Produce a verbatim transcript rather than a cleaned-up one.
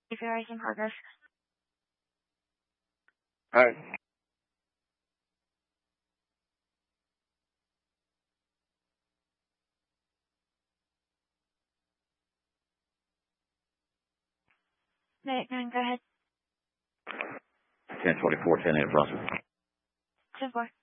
If you're in progress. All right. No, no, go ahead. ten twenty-four, ten eight, Russell. ten four.